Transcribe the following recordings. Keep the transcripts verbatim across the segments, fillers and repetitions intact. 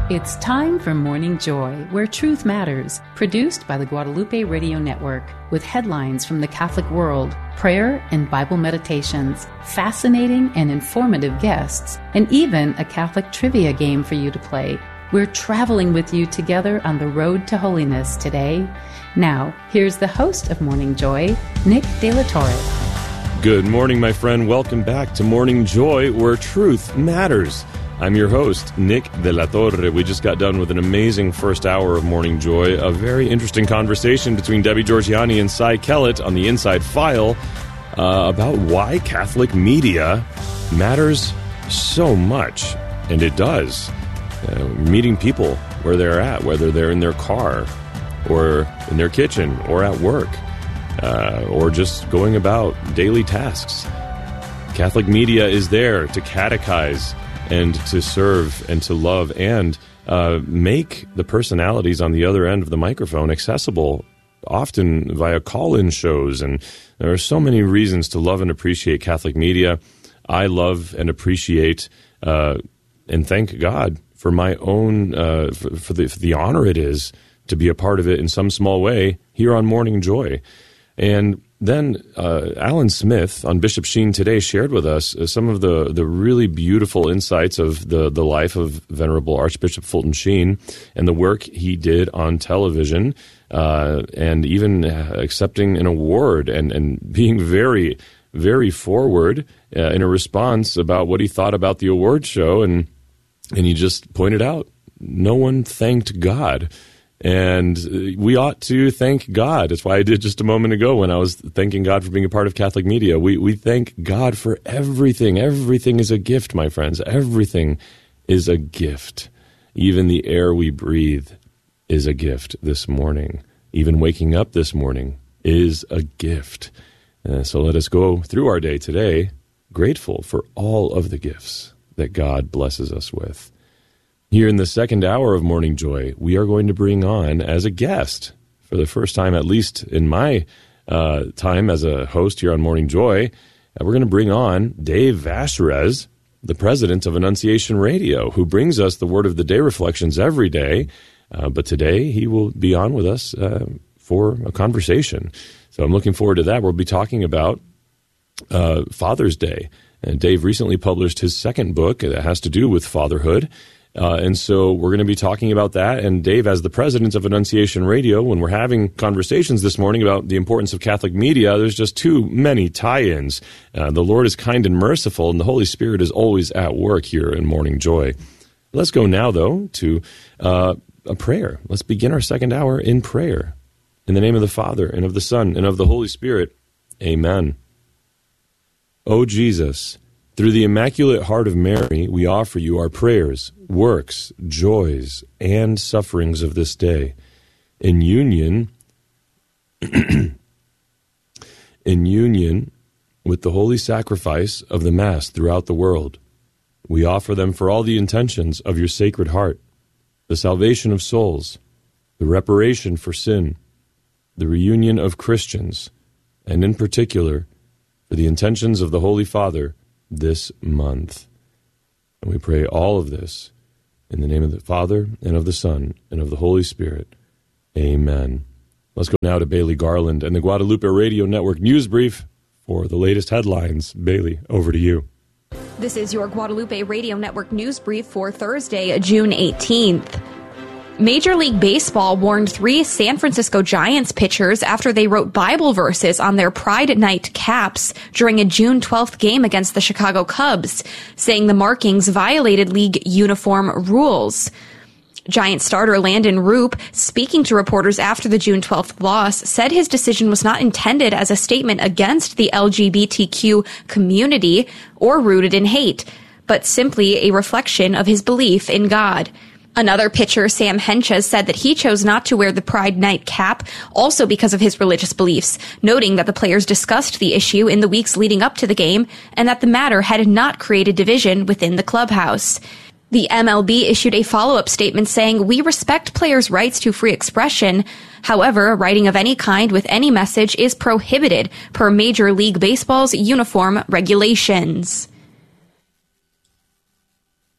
It's time for Morning Joy, where truth matters, produced by the Guadalupe Radio Network, with headlines from the Catholic world, prayer and Bible meditations, fascinating and informative guests, and even a Catholic trivia game for you to play. We're traveling with you together on the road to holiness today. Now, here's the host of Morning Joy, Nick De La Torre. Good morning, my friend. Welcome back to Morning Joy, where truth matters. I'm your host, Nick De La Torre. We just got done with an amazing first hour of Morning Joy, a very interesting conversation between Debbie Georgianni and Cy Kellett on the Inside File uh, about why Catholic media matters so much. And it does. Uh, meeting people where they're at, whether they're in their car or in their kitchen or at work uh, or just going about daily tasks. Catholic media is there to catechize and to serve and to love and uh, make the personalities on the other end of the microphone accessible, often via call-in shows. And there are so many reasons to love and appreciate Catholic media. I love and appreciate uh, and thank God for my own, uh, for, for, the, for the honor it is to be a part of it in some small way here on Morning Joy. And then uh, Alan Smith on Bishop Sheen Today shared with us uh, some of the, the really beautiful insights of the, the life of Venerable Archbishop Fulton Sheen and the work he did on television, uh, and even uh, accepting an award and, and being very, very forward uh, in a response about what he thought about the award show. And, and he just pointed out, no one thanked God. And we ought to thank God. That's why I did just a moment ago when I was thanking God for being a part of Catholic media. We we thank God for everything. Everything is a gift, my friends. Everything is a gift. Even the air we breathe is a gift this morning. Even waking up this morning is a gift. Uh, so let us go through our day today grateful for all of the gifts that God blesses us with. Here in the second hour of Morning Joy, we are going to bring on as a guest, for the first time, at least in my uh, time as a host here on Morning Joy, uh, we're going to bring on Dave Vacherez, the president of Annunciation Radio, who brings us the Word of the Day reflections every day. Uh, but today, he will be on with us uh, for a conversation. So I'm looking forward to that. We'll be talking about uh, Father's Day. And Dave recently published his second book that has to do with fatherhood. Uh, and so we're going to be talking about that. And Dave, as the president of Annunciation Radio, when we're having conversations this morning about the importance of Catholic media, there's just too many tie-ins. Uh, the Lord is kind and merciful, and the Holy Spirit is always at work here in Morning Joy. Let's go now, though, to uh, a prayer. Let's begin our second hour in prayer. In the name of the Father, and of the Son, and of the Holy Spirit. Amen. O Jesus, through the Immaculate Heart of Mary, we offer you our prayers, works, joys, and sufferings of this day. In union, in union with the holy sacrifice of the Mass throughout the world, we offer them for all the intentions of your Sacred Heart, the salvation of souls, the reparation for sin, the reunion of Christians, and in particular, for the intentions of the Holy Father this month. And we pray all of this in the name of the Father, and of the Son, and of the Holy Spirit. Amen. Let's go now to Bailey Garland and the Guadalupe Radio Network News Brief for the latest headlines. Bailey, over to you. This is your Guadalupe Radio Network News Brief for Thursday, June eighteenth. Major League Baseball warned three San Francisco Giants pitchers after they wrote Bible verses on their Pride Night caps during a June twelfth game against the Chicago Cubs, saying the markings violated league uniform rules. Giant starter Landon Roop, speaking to reporters after the June twelfth loss, said his decision was not intended as a statement against the L G B T Q community or rooted in hate, but simply a reflection of his belief in God. Another pitcher, Sam Hentges, said that he chose not to wear the Pride Night cap also because of his religious beliefs, noting that the players discussed the issue in the weeks leading up to the game and that the matter had not created division within the clubhouse. The M L B issued a follow-up statement saying, "We respect players' rights to free expression. However, writing of any kind with any message is prohibited per Major League Baseball's uniform regulations."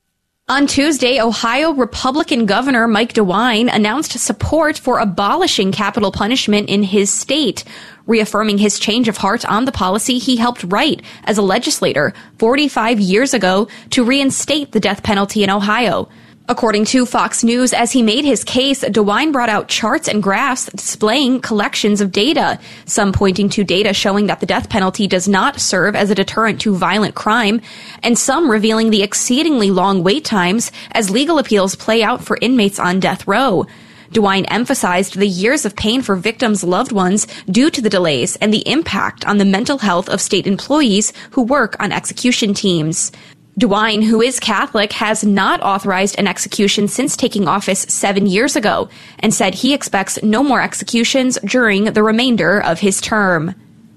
On Tuesday, Ohio Republican Governor Mike DeWine announced support for abolishing capital punishment in his state, reaffirming his change of heart on the policy he helped write as a legislator forty-five years ago to reinstate the death penalty in Ohio. According to Fox News, as he made his case, DeWine brought out charts and graphs displaying collections of data, some pointing to data showing that the death penalty does not serve as a deterrent to violent crime, and some revealing the exceedingly long wait times as legal appeals play out for inmates on death row. DeWine emphasized the years of pain for victims' loved ones due to the delays and the impact on the mental health of state employees who work on execution teams. DeWine, who is Catholic, has not authorized an execution since taking office seven years ago and said he expects no more executions during the remainder of his term.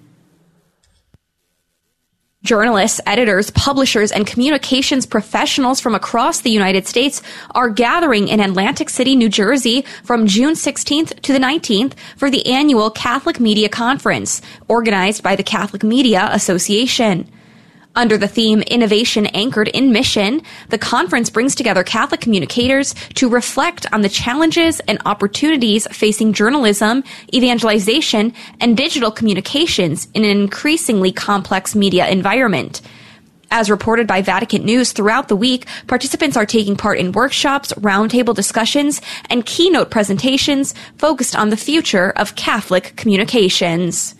Journalists, editors, publishers, and communications professionals from across the United States are gathering in Atlantic City, New Jersey from June sixteenth to the nineteenth for the annual Catholic Media Conference, organized by the Catholic Media Association. Under the theme Innovation Anchored in Mission, the conference brings together Catholic communicators to reflect on the challenges and opportunities facing journalism, evangelization, and digital communications in an increasingly complex media environment. As reported by Vatican News throughout the week, participants are taking part in workshops, roundtable discussions, and keynote presentations focused on the future of Catholic communications.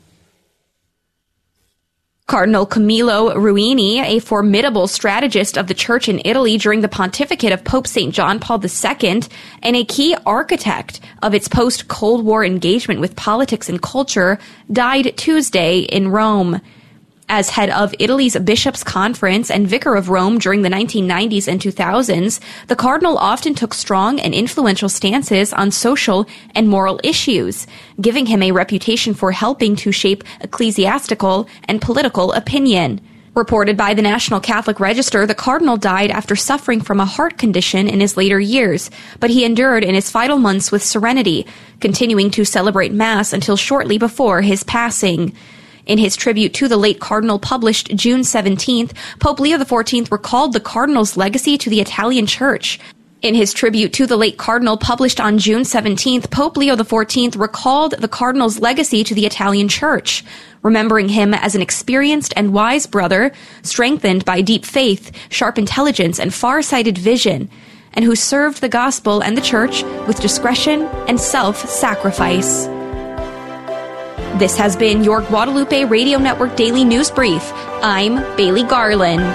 Cardinal Camillo Ruini, a formidable strategist of the Church in Italy during the pontificate of Pope Saint John Paul the Second, and a key architect of its post-Cold War engagement with politics and culture, died Tuesday in Rome. As head of Italy's Bishops' Conference and Vicar of Rome during the nineteen nineties and two thousands, the cardinal often took strong and influential stances on social and moral issues, giving him a reputation for helping to shape ecclesiastical and political opinion. Reported by the National Catholic Register, the cardinal died after suffering from a heart condition in his later years, but he endured in his final months with serenity, continuing to celebrate Mass until shortly before his passing. In his tribute to the late cardinal published June seventeenth, Pope Leo the fourteenth recalled the cardinal's legacy to the Italian Church. In his tribute to the late cardinal published on June seventeenth, Pope Leo the fourteenth recalled the cardinal's legacy to the Italian Church, remembering him as an experienced and wise brother, strengthened by deep faith, sharp intelligence, and far-sighted vision, and who served the gospel and the Church with discretion and self-sacrifice. This has been your Guadalupe Radio Network Daily News Brief. I'm Bailey Garland.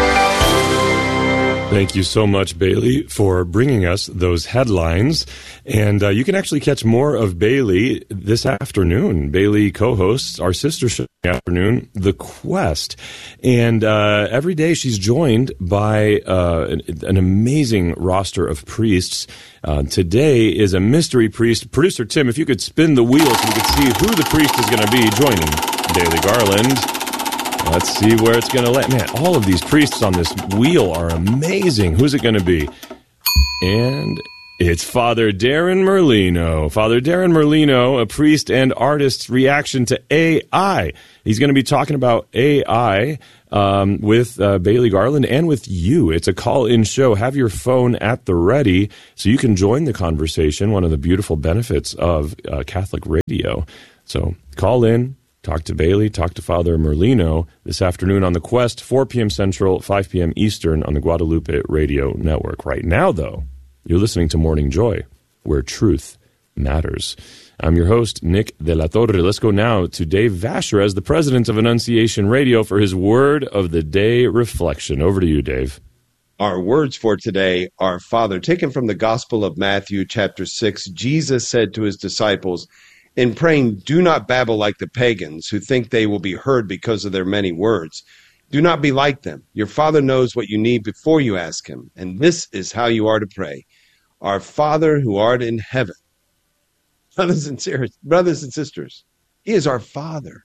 Thank you so much, Bailey, for bringing us those headlines. And uh, you can actually catch more of Bailey this afternoon. Bailey co-hosts our sister show in the afternoon, The Quest. And uh, every day she's joined by uh, an, an amazing roster of priests. Uh, today is a mystery priest. Producer Tim, if you could spin the wheel so we could see who the priest is going to be joining Bailey Garland. Let's see where it's going to land. Man, all of these priests on this wheel are amazing. Who's it going to be? And it's Father Darren Merlino. Father Darren Merlino, a priest and artist's reaction to A I. He's going to be talking about A I um, with uh, Bailey Garland and with you. It's a call-in show. Have your phone at the ready so you can join the conversation, one of the beautiful benefits of uh, Catholic radio. So call in. Talk to Bailey, talk to Father Merlino this afternoon on The Quest, four p.m. Central, five p.m. Eastern on the Guadalupe Radio Network. Right now, though, you're listening to Morning Joy, where truth matters. I'm your host, Nick De La Torre. Let's go now to Dave Vasher as the president of Annunciation Radio for his Word of the Day reflection. Over to you, Dave. Our words for today are, Father, taken from the Gospel of Matthew, chapter six. Jesus said to his disciples, in praying, do not babble like the pagans who think they will be heard because of their many words. Do not be like them. Your Father knows what you need before you ask him, and this is how you are to pray. Our Father who art in heaven. Brothers and sisters, brothers and sisters, he is our Father.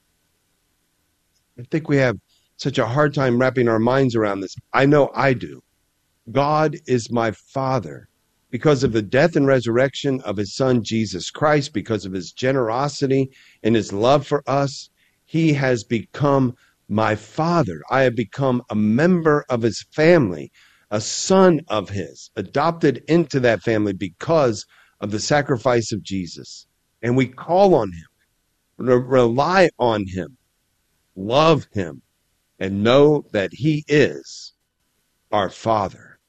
I think we have such a hard time wrapping our minds around this. I know I do. God is my Father. Because of the death and resurrection of his Son, Jesus Christ, because of his generosity and his love for us, he has become my Father. I have become a member of his family, a son of his, adopted into that family because of the sacrifice of Jesus. And we call on him, re- rely on him, love him, and know that he is our Father.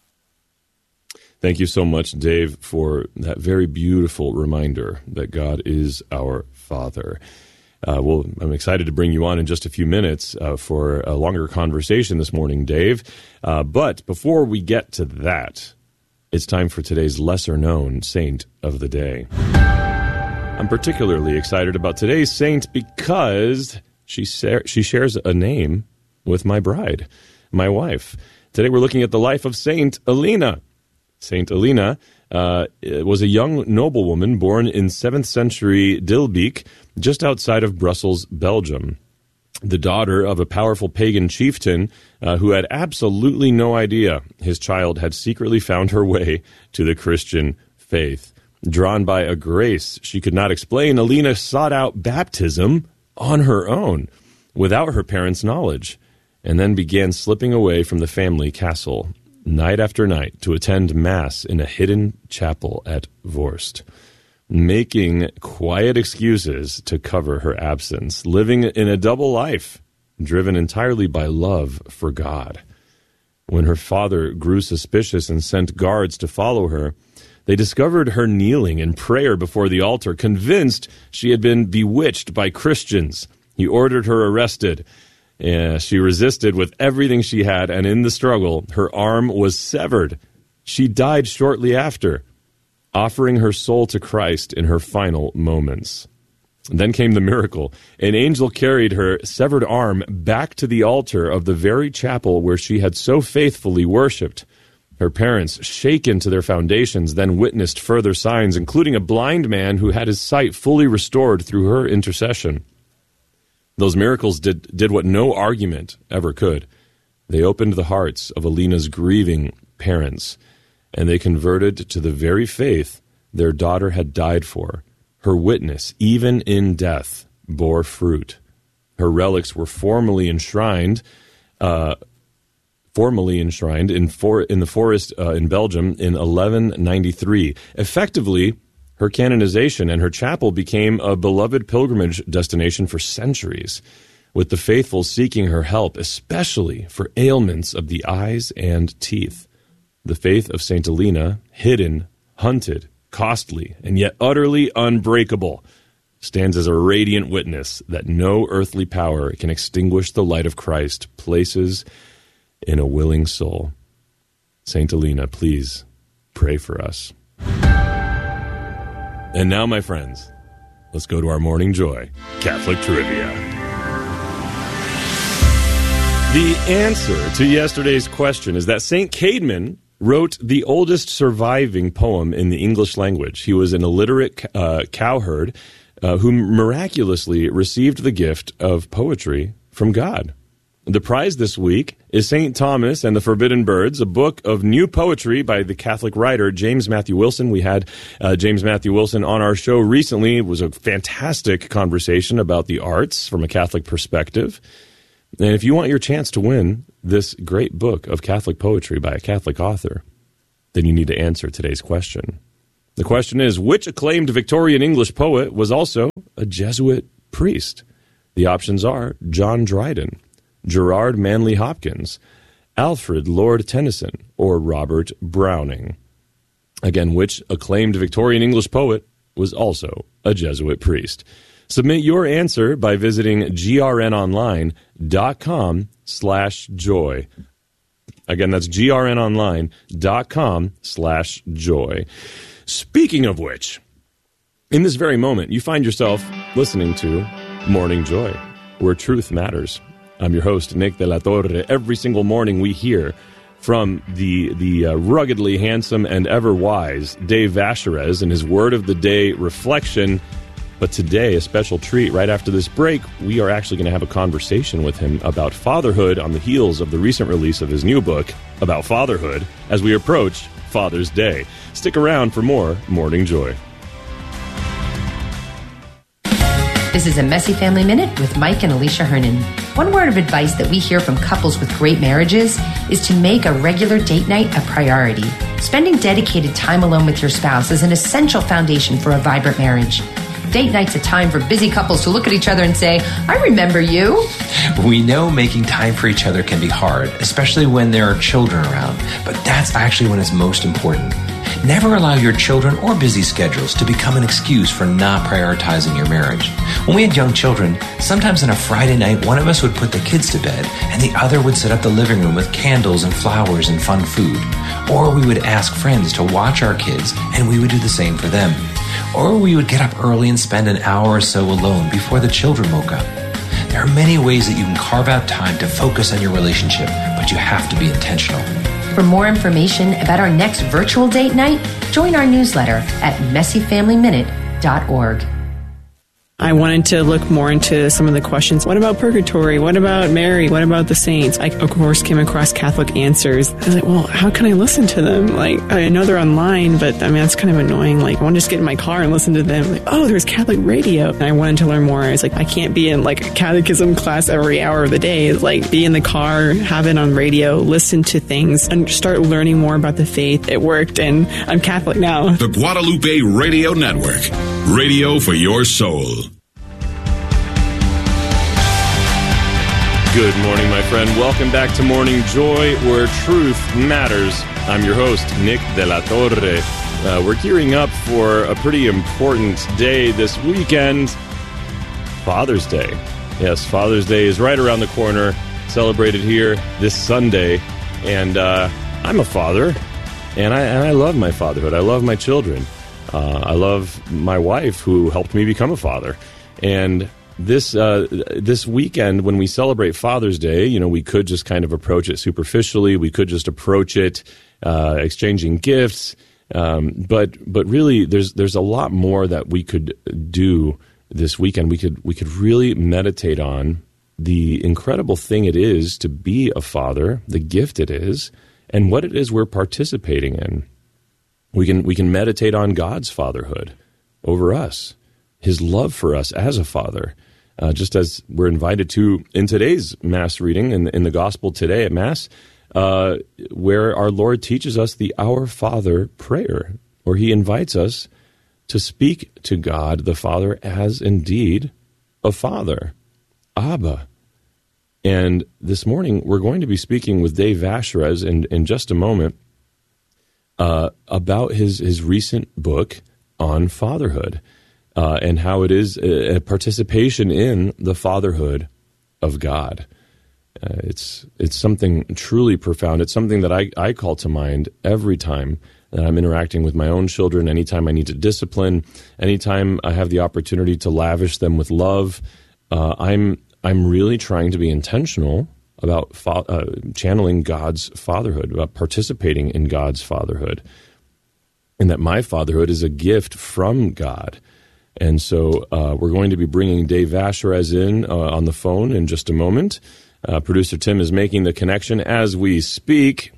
Thank you so much, Dave, for that very beautiful reminder that God is our Father. Uh, well, I'm excited to bring you on in just a few minutes uh, for a longer conversation this morning, Dave. Uh, but before we get to that, it's time for today's lesser-known saint of the day. I'm particularly excited about today's saint because she sa- she shares a name with my bride, my wife. Today we're looking at the life of Saint Elena. Saint Elena uh, was a young noblewoman born in seventh century Dilbeek, just outside of Brussels, Belgium. The daughter of a powerful pagan chieftain uh, who had absolutely no idea his child had secretly found her way to the Christian faith. Drawn by a grace she could not explain, Elena sought out baptism on her own, without her parents' knowledge, and then began slipping away from the family castle, night after night, to attend Mass in a hidden chapel at Vorst, making quiet excuses to cover her absence, living in a double life, driven entirely by love for God. When her father grew suspicious and sent guards to follow her, they discovered her kneeling in prayer before the altar, convinced she had been bewitched by Christians. He ordered her arrested. Uh, she resisted with everything she had, and in the struggle, her arm was severed. She died shortly after, offering her soul to Christ in her final moments. And then came the miracle. An angel carried her severed arm back to the altar of the very chapel where she had so faithfully worshipped. Her parents, shaken to their foundations, then witnessed further signs, including a blind man who had his sight fully restored through her intercession. Those miracles did, did what no argument ever could. They opened the hearts of Elena's grieving parents, and they converted to the very faith their daughter had died for. Her witness, even in death, bore fruit. Her relics were formally enshrined, uh, formally enshrined in, for, in the forest uh, in Belgium in eleven ninety-three. Effectively, her canonization and her chapel became a beloved pilgrimage destination for centuries, with the faithful seeking her help, especially for ailments of the eyes and teeth. The faith of Saint Elena, hidden, hunted, costly, and yet utterly unbreakable, stands as a radiant witness that no earthly power can extinguish the light of Christ places in a willing soul. Saint Elena, please pray for us. And now, my friends, let's go to our Morning Joy Catholic Trivia. The answer to yesterday's question is that Saint Caedmon wrote the oldest surviving poem in the English language. He was an illiterate uh, cowherd uh, who miraculously received the gift of poetry from God. The prize this week is Saint Thomas and the Forbidden Birds, a book of new poetry by the Catholic writer James Matthew Wilson. We had uh, James Matthew Wilson on our show recently. It was a fantastic conversation about the arts from a Catholic perspective. And if you want your chance to win this great book of Catholic poetry by a Catholic author, then you need to answer today's question. The question is, which acclaimed Victorian English poet was also a Jesuit priest? The options are John Dryden, Gerard Manley Hopkins, Alfred Lord Tennyson, or Robert Browning. Again, which acclaimed Victorian English poet was also a Jesuit priest? Submit your answer by visiting grnonline.com slash joy. Again, that's grnonline.com slash joy. Speaking of which, in this very moment, you find yourself listening to Morning Joy, where truth matters. I'm your host, Nick de la Torre. Every single morning we hear from the the uh, ruggedly handsome and ever wise Dave Vacherez in his Word of the Day reflection. But today, a special treat. Right after this break, we are actually going to have a conversation with him about fatherhood on the heels of the recent release of his new book about fatherhood as we approach Father's Day. Stick around for more Morning Joy. This is a Messy Family Minute with Mike and Alicia Hernan. One word of advice that we hear from couples with great marriages is to make a regular date night a priority. Spending dedicated time alone with your spouse is an essential foundation for a vibrant marriage. Date night's a time for busy couples to look at each other and say, I remember you. We know making time for each other can be hard, especially when there are children around, but that's actually when it's most important. Never allow your children or busy schedules to become an excuse for not prioritizing your marriage. When we had young children, sometimes on a Friday night, one of us would put the kids to bed and the other would set up the living room with candles and flowers and fun food. Or we would ask friends to watch our kids and we would do the same for them. Or we would get up early and spend an hour or so alone before the children woke up. There are many ways that you can carve out time to focus on your relationship, but you have to be intentional. For more information about our next virtual date night, join our newsletter at messy family minute dot org. I wanted to look more into some of the questions. What about purgatory? What about Mary? What about the saints? I, of course, came across Catholic Answers. I was like, well, how can I listen to them? Like, I know they're online, but I mean, that's kind of annoying. Like, I want to just get in my car and listen to them. Like, oh, there's Catholic radio. And I wanted to learn more. I was like, I can't be in like a catechism class every hour of the day. It's like, be in the car, have it on radio, listen to things, and start learning more about the faith. It worked, and I'm Catholic now. The Guadalupe Radio Network. Radio for your soul. Good morning, my friend. Welcome back to Morning Joy, where truth matters. I'm your host, Nick De La Torre. Uh, we're gearing up for a pretty important day this weekend, Father's Day. Yes, Father's Day is right around the corner, celebrated here this Sunday. And uh, I'm a father, and I, and I love my fatherhood. I love my children. Uh, I love my wife, who helped me become a father. And This uh, this weekend, when we celebrate Father's Day, you know, we could just kind of approach it superficially. We could just approach it uh, exchanging gifts, um, but but really, there's there's a lot more that we could do this weekend. We could we could really meditate on the incredible thing it is to be a father, the gift it is, and what it is we're participating in. We can we can meditate on God's fatherhood over us, His love for us as a father. Uh, just as we're invited to in today's Mass reading, in, in the Gospel today at Mass, uh, where our Lord teaches us the Our Father prayer, where He invites us to speak to God the Father as indeed a Father, Abba. And this morning, we're going to be speaking with Dave Vacherez in, in just a moment uh, about his, his recent book on fatherhood. Uh, and how it is a, a participation in the fatherhood of God. Uh, it's it's something truly profound. It's something that I, I call to mind every time that I'm interacting with my own children, anytime I need to discipline, anytime I have the opportunity to lavish them with love. Uh, I'm I'm really trying to be intentional about fa- uh, channeling God's fatherhood, about participating in God's fatherhood, and that my fatherhood is a gift from God. And so uh, we're going to be bringing Dave Vacherez in uh, on the phone in just a moment. Uh, Producer Tim is making the connection as we speak.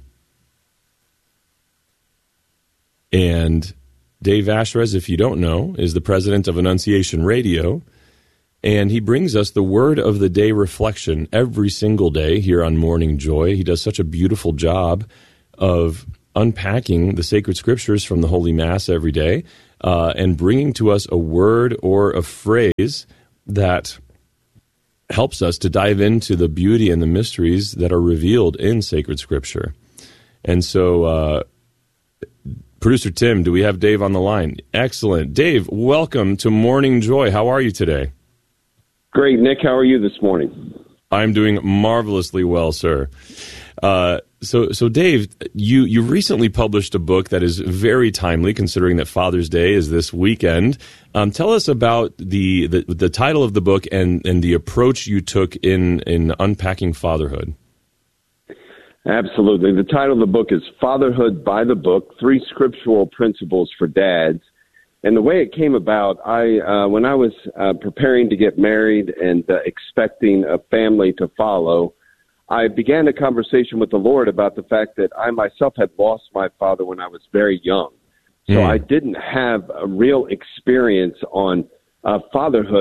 And Dave Vacherez, if you don't know, is the president of Annunciation Radio. And he brings us the Word of the Day reflection every single day here on Morning Joy. He does such a beautiful job of unpacking the sacred scriptures from the Holy Mass every day. Uh, and bringing to us a word or a phrase that helps us to dive into the beauty and the mysteries that are revealed in sacred scripture. And so, uh, Producer Tim, do we have Dave on the line? Excellent. Dave, welcome to Morning Joy. How are you today? Great, Nick. How are you this morning? I'm doing marvelously well, sir. Uh, so, so Dave, you, you recently published a book that is very timely, considering that Father's Day is this weekend. Um, tell us about the, the the title of the book and, and the approach you took in, in unpacking fatherhood. Absolutely. The title of the book is Fatherhood by the Book, Three Scriptural Principles for Dads. And the way it came about, I uh, when I was uh, preparing to get married and uh, expecting a family to follow, I began a conversation with the Lord about the fact that I myself had lost my father when I was very young. So mm. I didn't have a real experience on uh, fatherhood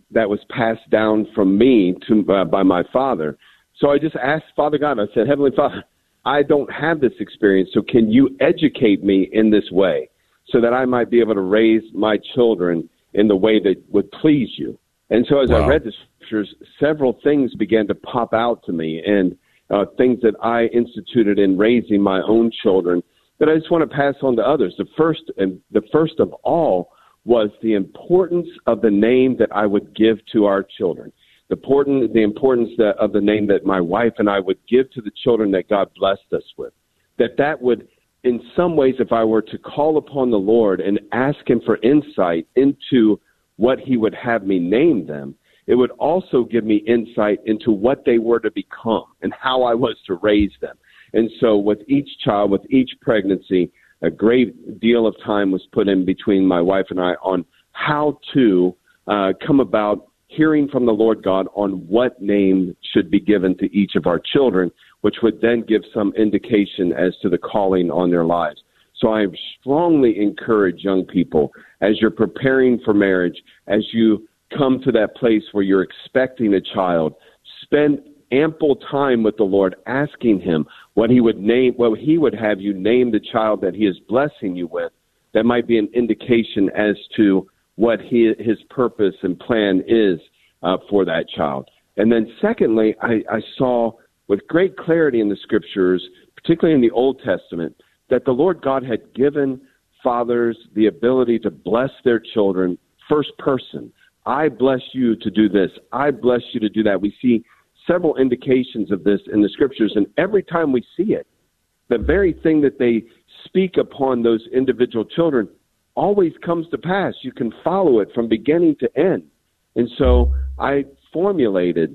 that was passed down from me to uh, by my father. So I just asked Father God, I said, Heavenly Father, I don't have this experience, so can you educate me in this way so that I might be able to raise my children in the way that would please you? And so as wow. I read the scriptures, several things began to pop out to me, and uh, things that I instituted in raising my own children that I just want to pass on to others. The first, and the first of all was the importance of the name that I would give to our children. The important, the importance that, of the name that my wife and I would give to the children that God blessed us with. That that would, in some ways, if I were to call upon the Lord and ask him for insight into what he would have me name them, it would also give me insight into what they were to become and how I was to raise them. And so with each child, with each pregnancy, a great deal of time was put in between my wife and I on how to uh, come about hearing from the Lord God on what name should be given to each of our children, which would then give some indication as to the calling on their lives. So I strongly encourage young people, as you're preparing for marriage, as you come to that place where you're expecting a child, spend ample time with the Lord, asking him what he would name, what he would have you name the child that he is blessing you with. That might be an indication as to what he, his purpose and plan is uh, for that child. And then secondly, I, I saw with great clarity in the scriptures, particularly in the Old Testament, that the Lord God had given fathers the ability to bless their children first person. I bless you to do this. I bless you to do that. We see several indications of this in the scriptures, and every time we see it, the very thing that they speak upon those individual children always comes to pass. You can follow it from beginning to end. And so I formulated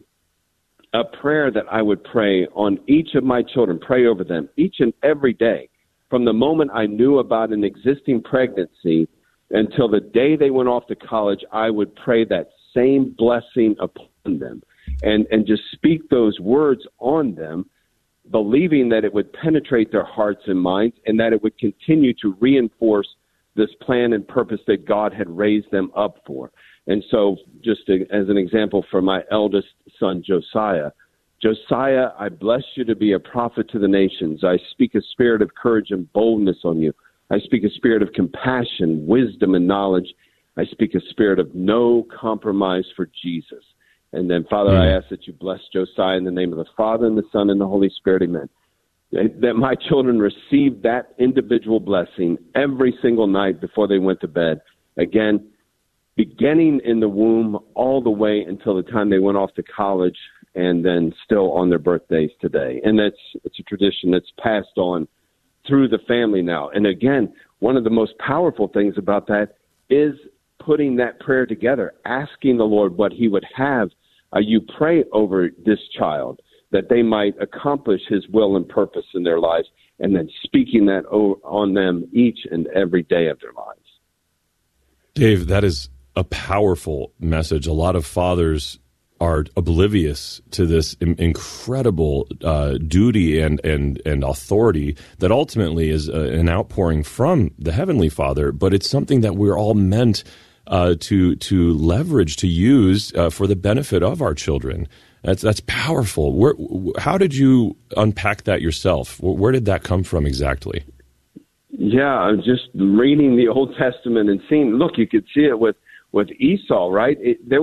a prayer that I would pray on each of my children, pray over them each and every day. From the moment I knew about an existing pregnancy until the day they went off to college, I would pray that same blessing upon them and, and just speak those words on them, believing that it would penetrate their hearts and minds and that it would continue to reinforce this plan and purpose that God had raised them up for. And so just to, as an example for my eldest son, Josiah, Josiah, I bless you to be a prophet to the nations. I speak a spirit of courage and boldness on you. I speak a spirit of compassion, wisdom, and knowledge. I speak a spirit of no compromise for Jesus. And then, Father, mm. I ask that you bless Josiah in the name of the Father and the Son and the Holy Spirit. Amen. That my children received that individual blessing every single night before they went to bed. Again, beginning in the womb all the way until the time they went off to college and then still on their birthdays today. And that's it's a tradition that's passed on through the family now. And again, one of the most powerful things about that is putting that prayer together, asking the Lord what he would have uh, you pray over this child, that they might accomplish his will and purpose in their lives, and then speaking that o- on them each and every day of their lives. Dave, that is a powerful message. A lot of fathers are oblivious to this im- incredible uh, duty and, and, and authority that ultimately is uh, an outpouring from the Heavenly Father, but it's something that we're all meant uh, to to leverage, to use uh, for the benefit of our children. That's that's powerful. Where, how did you unpack that yourself? Where, where did that come from exactly? Yeah, just reading the Old Testament and seeing, look, you could see it with, with Esau, right? It, there